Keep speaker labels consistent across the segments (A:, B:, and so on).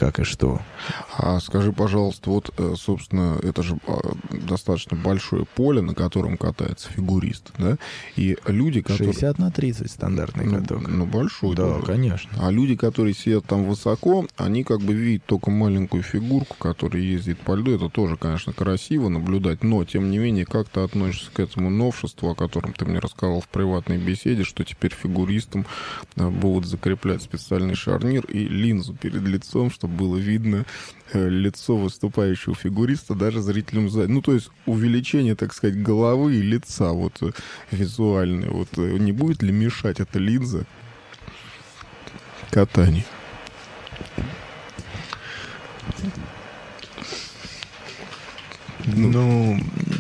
A: как и что.
B: А скажи, пожалуйста, вот, собственно, это же достаточно большое поле, на котором катается фигурист, да? И люди, которые...
A: 60 на 30 стандартный каток.
B: Ну, большой.
A: Да,
B: тоже.
A: конечно.
B: А люди, которые сидят там высоко, они как бы видят только маленькую фигурку, которая ездит по льду. Это тоже, конечно, красиво наблюдать, но, тем не менее, как ты относишься к этому новшеству, о котором ты мне рассказал в приватной беседе, что теперь фигуристам будут закреплять специальный шарнир и линзу перед лицом, чтобы было видно лицо выступающего фигуриста даже зрителям сзади. Ну, то есть увеличение, так сказать, головы и лица вот визуальное. Вот не будет ли мешать эта линза катанию?
A: Ну,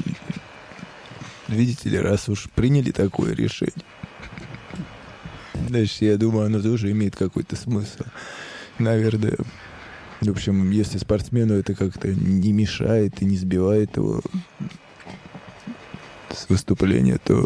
A: видите ли, раз уж приняли такое решение, значит, я думаю, оно тоже имеет какой-то смысл. Наверное, в общем, если спортсмену это как-то не мешает и не сбивает его с выступления, то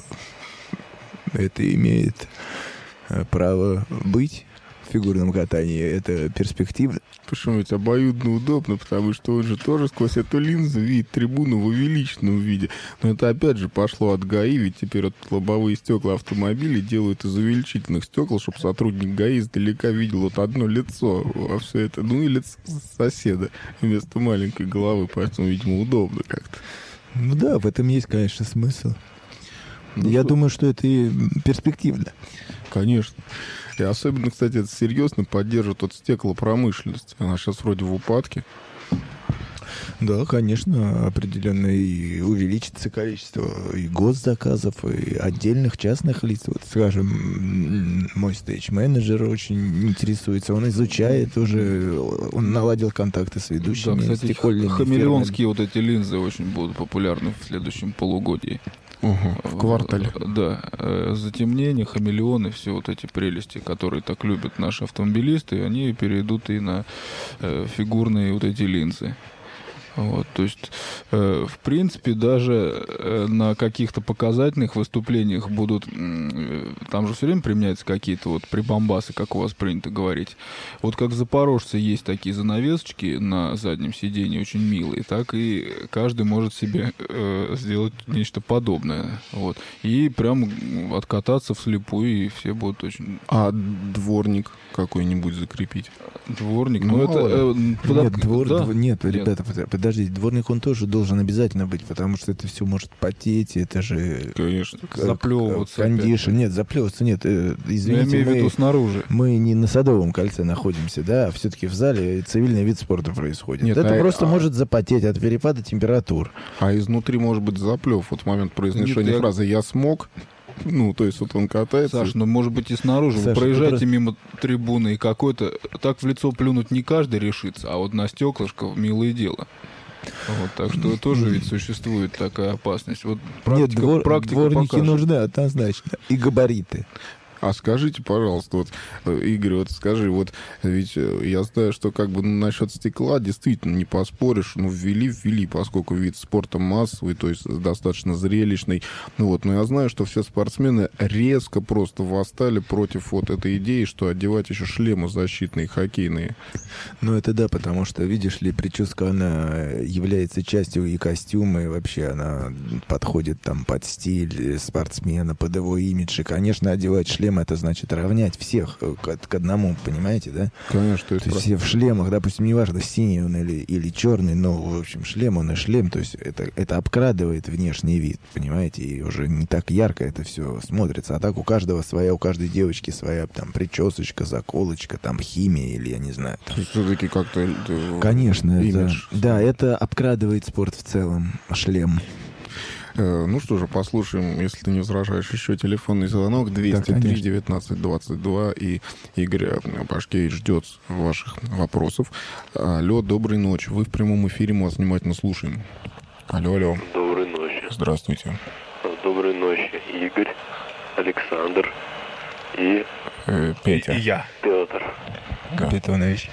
A: это имеет право быть в фигурном катании. Это перспективно.
B: Почему? Ведь обоюдно удобно, потому что он же тоже сквозь эту линзу видит трибуну в увеличенном виде. Но это опять же пошло от ГАИ, ведь теперь вот лобовые стекла автомобилей делают из увеличительных стекол, чтобы сотрудник ГАИ издалека видел вот одно лицо во все это. Ну и лицо соседа вместо маленькой головы, поэтому, видимо, удобно как-то.
A: Ну да, в этом есть, конечно, смысл.
B: Ну,
A: я думаю, что это и перспективно.
B: Конечно. И особенно, кстати, это серьезно поддерживает от стеклопромышленность. Она сейчас вроде в упадке.
A: Да, конечно, определенно и увеличится количество и госзаказов, и отдельных частных лиц. Вот, скажем, мой стейдж-менеджер очень интересуется, он изучает уже, он наладил контакты с ведущими.
C: Да, кстати, хамелеонские вот эти линзы очень будут популярны в следующем полугодии.
B: В квартале.
C: Да, затемнение, хамелеоны, все вот эти прелести, которые так любят наши автомобилисты, они перейдут и на фигурные вот эти линзы. Вот, то есть, в принципе, даже на каких-то показательных выступлениях будут, там же все время применяются какие-то вот прибамбасы, как у вас принято говорить. Вот как запорожцы есть такие занавесочки на заднем сиденье очень милые, так и каждый может себе сделать нечто подобное. Вот. И прям откататься вслепую, и все будут очень...
B: А дворник какой-нибудь закрепить?
C: Дворник? Ну, это...
A: Нет, ребята, подождите, дворник он тоже должен обязательно быть, потому что это все может потеть, это же...
B: Конечно.
C: Заплевываться.
A: Кондишн. Нет, заплевываться нет. Извините,
C: я имею в виду снаружи.
A: Мы не на Садовом кольце находимся, да, а все-таки в зале цивильный вид спорта происходит.
B: Нет,
A: это просто может запотеть от перепада температур.
B: А изнутри может быть заплев. Вот в момент произношения фразы «я смог». Ну, то есть вот он катается.
C: Саш, ну, может быть, и снаружи.
A: Саша,
C: вы проезжаете
A: просто...
C: мимо трибуны, и какой-то... Так в лицо плюнуть не каждый решится, а вот на стеклышко милое дело. Вот, так что тоже ведь существует такая опасность. Вот практика,
A: Нет, дворники
C: покажет.
A: нужны однозначно. И габариты.
B: А скажите, пожалуйста, вот, Игорь, вот скажи, вот ведь я знаю, что как бы насчет стекла действительно не поспоришь, ну, ввели, поскольку вид спорта массовый, то есть достаточно зрелищный, ну вот, но я знаю, что все спортсмены резко просто восстали против вот этой идеи, что одевать еще шлемы защитные, хоккейные.
A: Ну, это да, потому что, видишь ли, прическа, она является частью и костюма, и вообще она подходит там под стиль спортсмена, под его имидж, и, конечно, одевать шлем это значит равнять всех к одному, понимаете, да?
B: Конечно.
A: То есть все в шлемах, допустим, неважно, синий он или черный, но, в общем, шлем он и шлем, то есть это обкрадывает внешний вид, понимаете, и уже не так ярко это все смотрится, а так у каждого своя, у каждой девочки своя там причесочка, заколочка, там химия или я не знаю.
B: То есть все-таки как-то...
A: Конечно,
B: имидж.
A: Да, это обкрадывает спорт в целом, шлем.
B: Ну что же, послушаем, если ты не возражаешь, еще телефонный звонок 203-19-22, и Игорь Пашкевич ждет ваших вопросов. Алло, доброй ночи. Вы в прямом эфире, мы вас внимательно слушаем. Алло.
D: Доброй ночи.
B: Здравствуйте.
D: Доброй ночи, Игорь, Александр и...
B: Петя.
C: И я.
D: Петр.
B: Да.
A: Капитонович.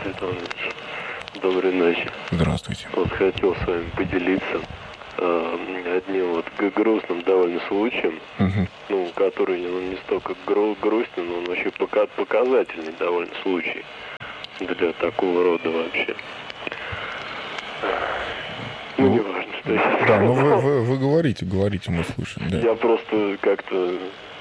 D: Доброй ночи.
B: Здравствуйте.
D: Вот хотел с вами поделиться одним вот грустным довольно случаем, ну, который он не столько грустный, но он вообще показательный довольно случай. для такого рода вообще. Ну, не важно, что я...
B: Да, ну вы говорите, мы слышим, да.
D: Я просто как-то...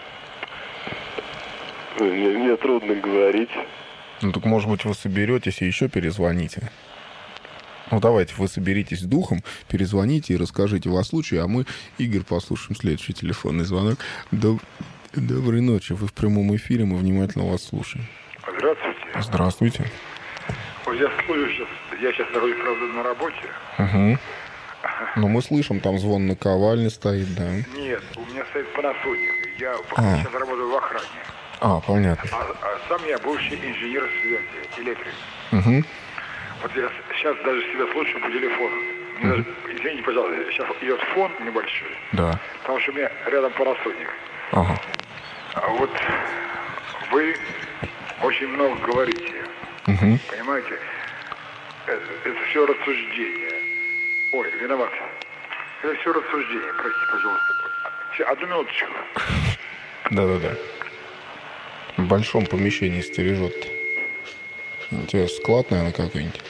D: Мне трудно говорить.
B: Ну, так, может быть, вы соберетесь и еще перезвоните. Ну, давайте, вы соберитесь с духом, перезвоните и расскажите вас случай, а мы, Игорь, послушаем следующий телефонный звонок. Доброй ночи, вы в прямом эфире, мы внимательно вас слушаем.
E: Здравствуйте.
B: Здравствуйте.
E: Вот я слышу, я сейчас нахожусь, правда, на работе.
B: Угу. Ну, мы слышим, там звон наковальни стоит, да?
E: Нет, у меня стоит Panasonic. Я сейчас работаю в охране.
B: Понятно.
E: А сам я бывший инженер связи, электрик.
B: Угу.
E: Вот я сейчас даже себя слушаю по телефону. Даже, извините, пожалуйста, сейчас идет фон небольшой.
B: Да.
E: Потому что у меня рядом Panasonic.
B: Ага.
E: А вот вы очень много говорите.
B: Угу.
E: Понимаете? Это все рассуждение. Ой, виноват. Это все рассуждение. Простите, пожалуйста. Одну минуточку.
B: Да. В большом помещении стережет-то. У тебя склад, наверное, какой-нибудь.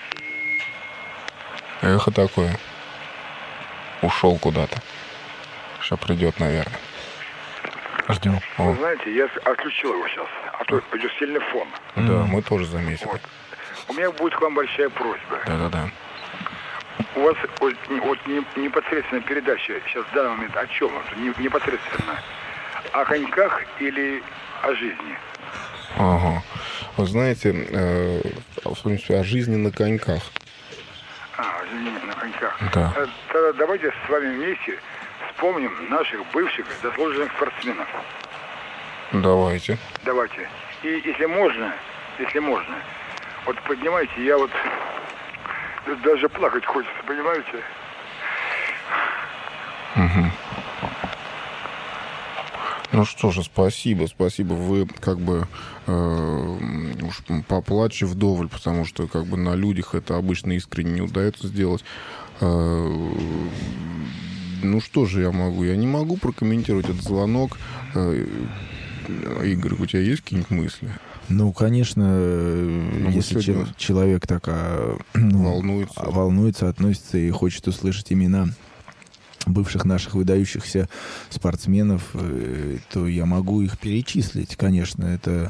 B: Эхо такое. Ушел куда-то. Сейчас придет, наверное. Ждем.
E: Вы знаете, я отключил его сейчас. А то идет сильный фон.
B: Да, мы тоже заметили.
E: Вот. У меня будет к вам большая просьба.
B: Да.
E: У вас вот непосредственно передача сейчас в данный момент о чем? Непосредственно о коньках или о жизни?
B: Ага. Вы знаете, в принципе, о жизни на коньках.
E: О жизни на коньках.
B: Да.
E: Тогда давайте с вами вместе вспомним наших бывших заслуженных спортсменов.
B: Давайте.
E: И если можно, вот поднимайте, я вот даже плакать хочется, понимаете?
B: Угу. Ну что же, спасибо. Вы как бы уж поплачьте вдоволь, потому что как бы на людях это обычно искренне не удается сделать. Ну что же я могу? Я не могу прокомментировать этот звонок. Игорь, у тебя есть какие-нибудь мысли?
A: Ну, конечно, если человек так волнуется, относится и хочет услышать имена бывших наших выдающихся спортсменов, то я могу их перечислить. Конечно, это,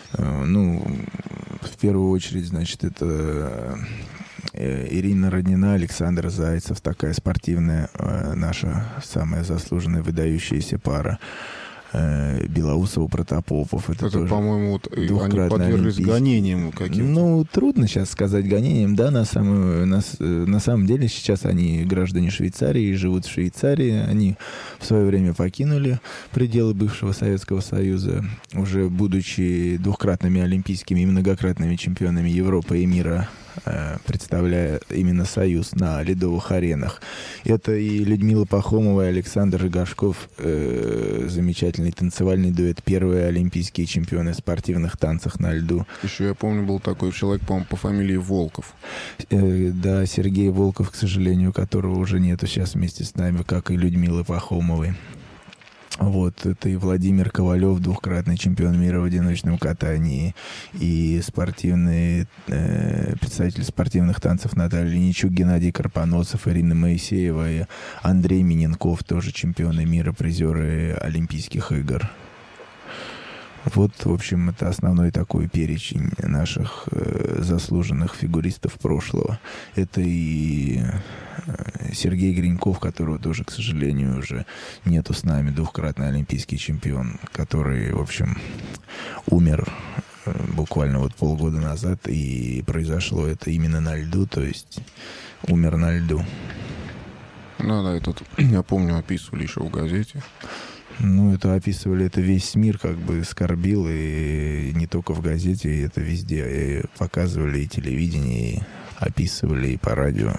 A: в первую очередь, значит, это Ирина Роднина, Александр Зайцев, такая спортивная, наша самая заслуженная выдающаяся пара. Белоусов, Протопопов. Это тоже,
B: по-моему, вот они подверглись гонениям каким-то.
A: Ну, трудно сейчас сказать гонениям, да, на самом деле сейчас они граждане Швейцарии, живут в Швейцарии, они в свое время покинули пределы бывшего Советского Союза, уже будучи двукратными олимпийскими и многократными чемпионами Европы и мира, представляя именно Союз на ледовых аренах. Это и Людмила Пахомова, и Александр Горшков, замечательный танцевальный дуэт, первые олимпийские чемпионы в спортивных танцах на льду.
B: Еще я помню, был такой человек, по-моему, по фамилии Волков.
A: Да, Сергей Волков, к сожалению, которого уже нету сейчас вместе с нами, как и Людмилы Пахомовой. Вот, это и Владимир Ковалев, двукратный чемпион мира в одиночном катании, и спортивный представитель спортивных танцев Наталья Леничук, Геннадий Карпоносов, Ирина Моисеева и Андрей Миненков, тоже чемпионы мира, призеры Олимпийских игр. Вот, в общем, это основной такой перечень наших заслуженных фигуристов прошлого. Это и Сергей Гриньков, которого тоже, к сожалению, уже нету с нами, двукратный олимпийский чемпион, который, в общем, умер буквально вот полгода назад, и произошло это именно на льду, то есть умер на льду.
B: Да, этот, я помню, описывали еще в газете.
A: Ну, это описывали, это весь мир как бы скорбил, и не только в газете, и это везде. И показывали и телевидение, и описывали, и по радио.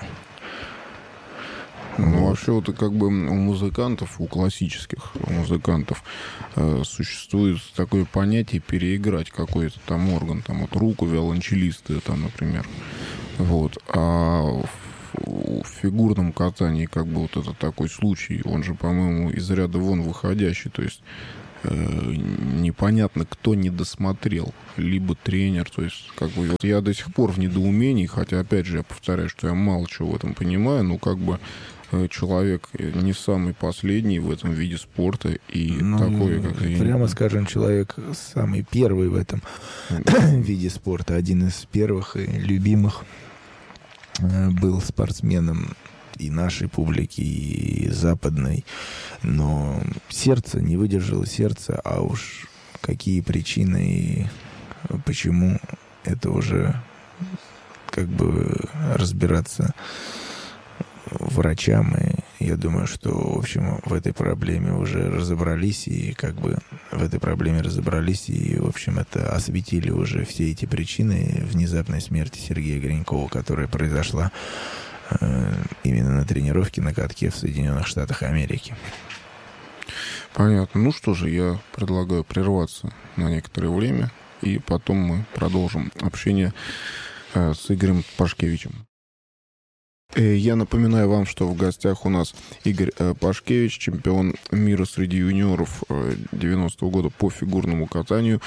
B: Ну, вообще, вот как бы у музыкантов, у классических музыкантов существует такое понятие переиграть какой-то там орган, там вот руку виолончелисты, там, например. Вот. А в фигурном катании как бы вот это такой случай, он же, по-моему, из ряда вон выходящий, то есть непонятно, кто не досмотрел, либо тренер, то есть, как бы, вот я до сих пор в недоумении, хотя, опять же, я повторяю, что я мало чего в этом понимаю, но, как бы, человек не самый последний в этом виде спорта, и такой, как...
A: Прямо скажем, человек самый первый в этом виде спорта, один из первых и любимых, был спортсменом и нашей публики, и западной, но сердце не выдержало сердца, а уж какие причины и почему, это уже как бы разбираться врачам, и я думаю, что, в общем, в этой проблеме уже разобрались, и как бы в этой проблеме разобрались, и, в общем, это осветили уже все эти причины внезапной смерти Сергея Гринькова, которая произошла именно на тренировке на катке в Соединенных Штатах Америки.
B: Понятно. Ну что же, я предлагаю прерваться на некоторое время, и потом мы продолжим общение с Игорем Пашкевичем. Я напоминаю вам, что в гостях у нас Игорь Пашкевич, чемпион мира среди юниоров 90-го года по фигурному катанию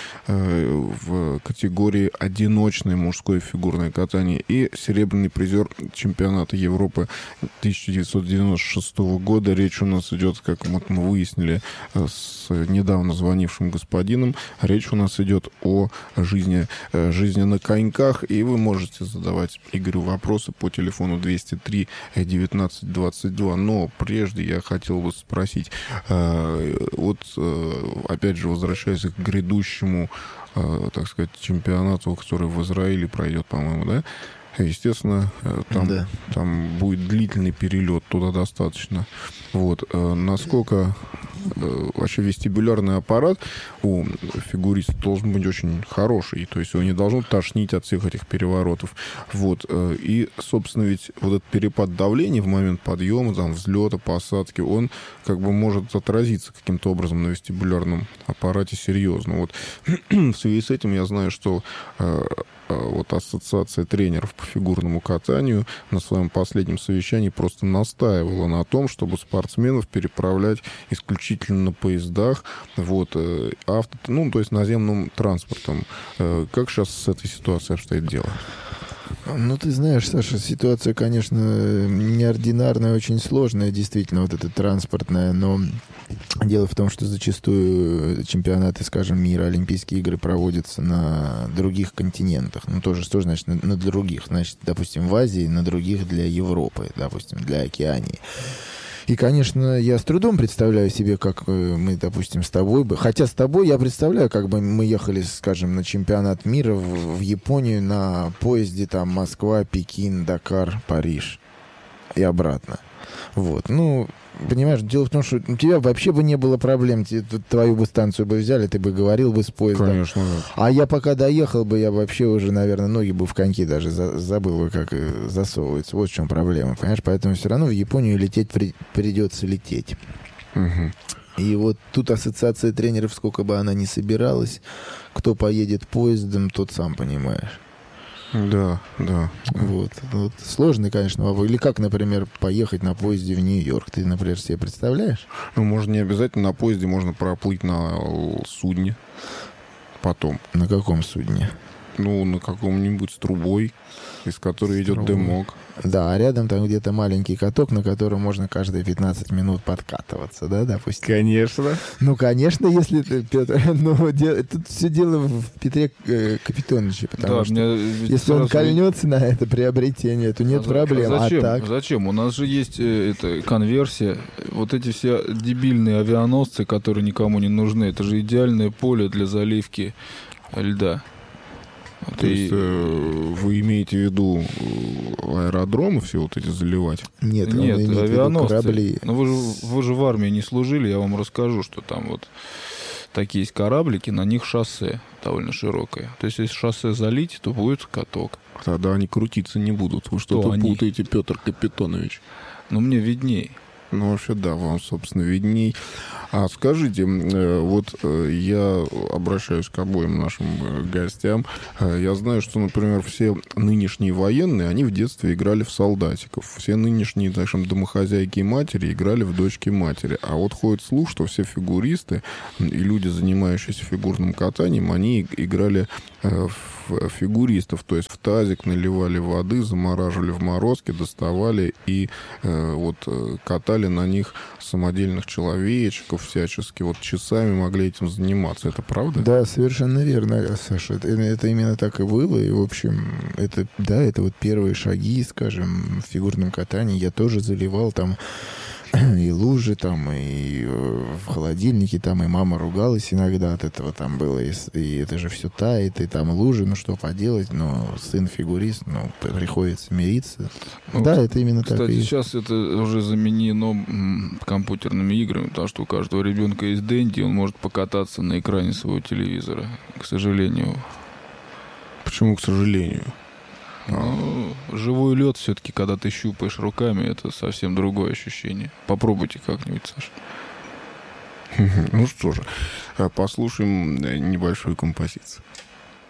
B: в категории одиночное мужское фигурное катание и серебряный призер чемпионата Европы 1996 года. Речь у нас идет, как мы выяснили с недавно звонившим господином, речь у нас идет о жизни на коньках, и вы можете задавать Игорю вопросы по телефону 203-19-22. Но прежде я хотел бы спросить, вот опять же, возвращаясь к грядущему, так сказать, чемпионату, который в Израиле пройдет, по-моему, да? Естественно, там будет длительный перелет, туда достаточно. Вот. Насколько вообще вестибулярный аппарат у фигуриста должен быть очень хороший, то есть его не должно тошнить от всех этих переворотов. Вот. И, собственно, ведь вот этот перепад давления в момент подъема, там, взлета, посадки, он как бы может отразиться каким-то образом на вестибулярном аппарате серьезно. Вот. В связи с этим я знаю, что вот Ассоциация тренеров по фигурному катанию на своем последнем совещании просто настаивала на том, чтобы спортсменов переправлять исключительно на поездах, вот, то есть наземным транспортом. Как сейчас с этой ситуацией обстоит дело?
A: Ну, ты знаешь, Саша, ситуация, конечно, неординарная, очень сложная, действительно, вот эта транспортная, но дело в том, что зачастую чемпионаты, скажем, мира, Олимпийские игры проводятся на других континентах. Ну, тоже, что значит на других? Значит, допустим, в Азии, на других для Европы, допустим, для Океании. И, конечно, я с трудом представляю себе, как мы, допустим, с тобой бы... Хотя с тобой я представляю, как бы мы ехали, скажем, на чемпионат мира в Японию на поезде там Москва, Пекин, Дакар, Париж и обратно. Вот. Ну, понимаешь, дело в том, что у тебя вообще бы не было проблем. Твою бы станцию бы взяли, ты бы говорил бы с поездом.
B: Конечно.
A: А я пока доехал бы, я вообще уже, наверное, ноги бы в коньки даже забыл бы, как засовываются. Вот в чем проблема, понимаешь? Поэтому все равно в Японию лететь придется лететь.
B: Угу.
A: И вот тут ассоциация тренеров, сколько бы она ни собиралась, кто поедет поездом, тот сам понимаешь.
B: Да.
A: Вот сложный, конечно, вопрос. Или как, например, поехать на поезде в Нью-Йорк? Ты, например, себе представляешь?
B: Ну, можно не обязательно на поезде, можно проплыть на судне потом.
A: На каком судне?
B: Ну, на каком-нибудь с трубой, из которой идет дымок.
A: Да, а рядом там где-то маленький каток, на котором можно каждые 15 минут подкатываться, да, допустим?
B: Конечно.
A: Ну, конечно, если ты, Петр, тут все дело в Петре Капитоновиче, потому что если он кольнется на это приобретение, то нет проблем.
C: Зачем? У нас же есть конверсия. Вот эти все дебильные авианосцы, которые никому не нужны, это же идеальное поле для заливки льда.
B: То есть вы имеете в виду аэродромы все вот эти заливать?
A: Нет,
C: авианосцы.
A: Корабли.
C: Ну вы же в армии не служили, я вам расскажу, что там вот такие есть кораблики, на них шоссе довольно широкое. То есть если шоссе залить, то будет каток.
B: Тогда они крутиться не будут. Вы что-то путаете, Петр Капитонович.
C: Ну мне видней.
B: Ну, вообще, да, вам, собственно, видней. А скажите, вот я обращаюсь к обоим нашим гостям. Я знаю, что, например, все нынешние военные, они в детстве играли в солдатиков. Все нынешние, так скажем, домохозяйки и матери играли в дочки-матери. А вот ходит слух, что все фигуристы и люди, занимающиеся фигурным катанием, они играли в фигуристов, то есть в тазик наливали воды, замораживали в морозке, доставали и вот катали на них самодельных человечков всячески, вот часами могли этим заниматься. Это правда?
A: Да, совершенно верно, Саша. Это именно так и было. И, в общем, это вот первые шаги, скажем, в фигурном катании. Я тоже заливал там и лужи там, и в холодильнике там, и мама ругалась иногда от этого там было, и это же все тает, и там лужи, ну что поделать, но сын фигурист, ну, приходится мириться. Ну, да, это именно
C: кстати,
A: так и есть.
C: сейчас это уже заменено компьютерными играми, потому что у каждого ребенка есть Денди, он может покататься на экране своего телевизора, к сожалению.
B: Почему, к сожалению?
C: Ну, живой лед все-таки, когда ты щупаешь руками, это совсем другое ощущение. Попробуйте как-нибудь, Саша.
B: Ну что же, послушаем небольшую композицию.